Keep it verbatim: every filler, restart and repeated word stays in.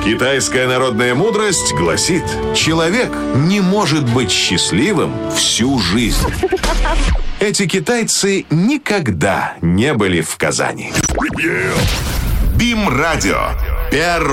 Китайская народная мудрость гласит: человек не может быть счастливым всю жизнь. Эти китайцы никогда не были в Казани. БИМ-радио. Первый